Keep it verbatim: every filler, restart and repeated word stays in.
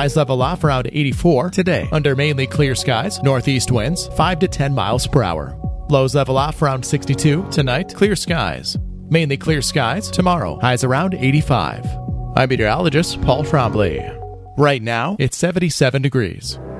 Highs level off around eighty-four today under mainly clear skies, northeast winds five to ten miles per hour. Lows level off around sixty-two tonight, clear skies. Mainly clear skies tomorrow, highs around eighty-five. I'm meteorologist Paul Trombley. Right now, it's seventy-seven degrees.